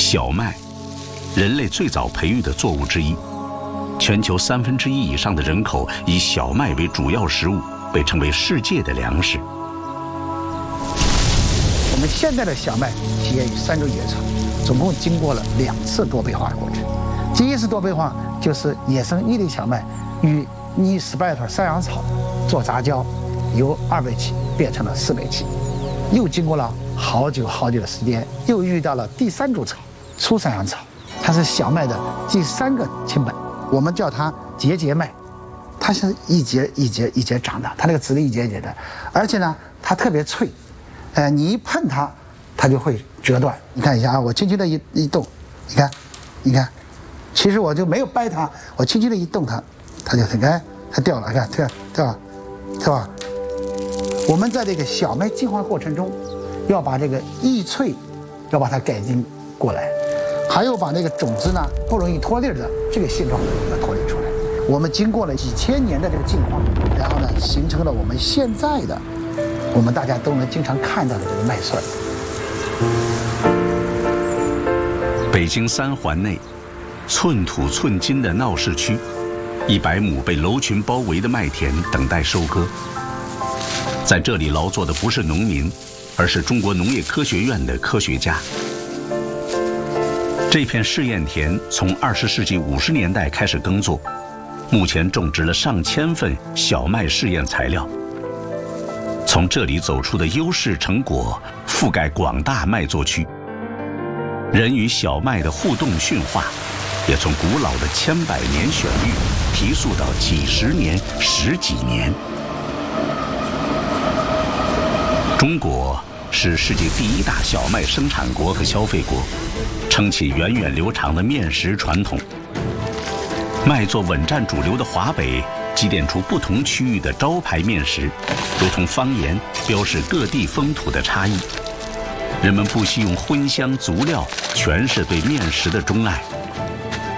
小麦，人类最早培育的作物之一。全球1/3以上的人口以小麦为主要食物，被称为世界的粮食。 我们现在的小麦起源于3洲野草，总共经过了2次多倍化的过程。第一次多倍化就是野生一粒小麦与尼斯拜托山羊草做杂交，由2倍起变成了4倍起。又经过了好久的时间，又遇到了第3株草粗山羊草，它是小麦的第3个亲本，我们叫它节麦。它是一节长的，它那个籽粒一节的，而且呢它特别脆，你一碰它，它就会折断。你看一下啊，我轻轻的一动，你看，其实我就没有掰它，我轻轻的一动它，它就它掉了，看掉了，是吧？我们在这个小麦进化过程中，要把这个易脆，要把它改进过来，还有把那个种子呢不容易脱粒的这个性状要脱离出来。我们经过了几千年的这个进化，然后呢，形成了我们现在的，我们大家都能经常看到的这个麦穗。 北京3环内，寸土寸金的闹市区，100亩被楼群包围的麦田等待收割。在这里劳作的不是农民，而是中国农业科学院的科学家。这片试验田从20世纪50年代开始耕作，目前种植了上千份小麦试验材料。从这里走出的优势成果覆盖广大麦作区。人与小麦的互动驯化，也从古老的千百年选育提速到几十年、10几年。中国是世界第1大小麦生产国和消费国，撑起源远流长的面食传统。麦作稳占主流的华北，积淀出不同区域的招牌面食，如同方言标示各地风土的差异。人们不惜用荤香足料诠释对面食的钟爱，